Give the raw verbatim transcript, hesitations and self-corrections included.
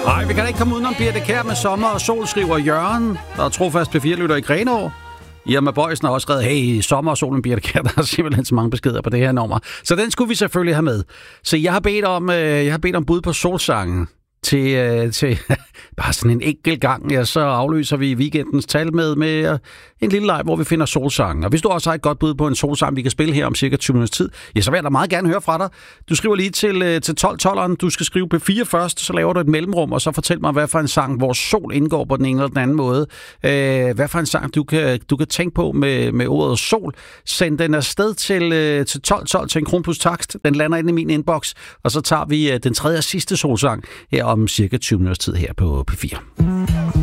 Nej, vi kan ikke komme udenom Birthe Kjær med sommer og sol, skriver Jørgen, der er trofast P fire-lytter i Grenaa. Irma Bøjsen har også skrevet, hey, sommer og solen, Birthe Kjær, der er simpelthen så mange beskeder på det her nummer. Så den skulle vi selvfølgelig have med. Så jeg har bedt om, øh, jeg har bedt om bud på solsangen. Til, øh, til bare sådan en enkelt gang, ja, så afløser vi weekendens tal med, med øh, en lille leg, hvor vi finder solsangen. Og hvis du også har et godt bud på en solsang, vi kan spille her om cirka tyve minutters tid, ja, så vil jeg da meget gerne høre fra dig. Du skriver lige til, øh, til tolv tolveren, du skal skrive P fire først, så laver du et mellemrum, og så fortæl mig, hvad for en sang, hvor sol indgår på den ene eller den anden måde. Øh, hvad for en sang, du kan, du kan tænke på med, med ordet sol. Send den afsted til, øh, til tolv tolv til en kron plus takst. Den lander inde i min inbox, og så tager vi øh, den tredje og sidste solsang her om cirka tyve minutters tid her på P fire.